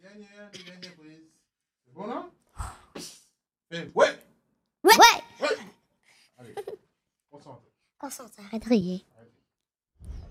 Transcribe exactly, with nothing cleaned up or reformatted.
Dernière, dernière prise. C'est bon, là? Eh, ouais! Ouais! Ouais! Allez, concentre. Concentre, arrête de rier.